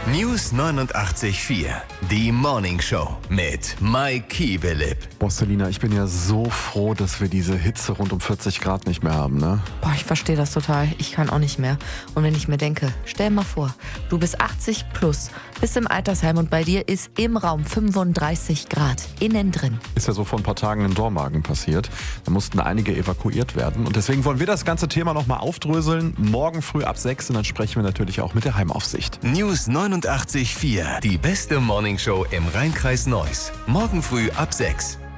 News 89.4, die Morning Show mit Mike Kiebelip. Boah, Selina, ich bin ja so froh, dass wir diese Hitze rund um 40 Grad nicht mehr haben, ne? Boah, ich verstehe das total. Ich kann auch nicht mehr. Und wenn ich mir denke, stell mal vor, du bist 80 plus, bist im Altersheim und bei dir ist im Raum 35 Grad, innen drin. Ist ja so vor ein paar Tagen in Dormagen passiert. Da mussten einige evakuiert werden. Und deswegen wollen wir das ganze Thema nochmal aufdröseln. Morgen früh ab 6 und dann sprechen wir natürlich auch mit der Heimaufsicht. News 89.4, die beste Morning Show im Rheinkreis Neuss. Morgen früh ab 6.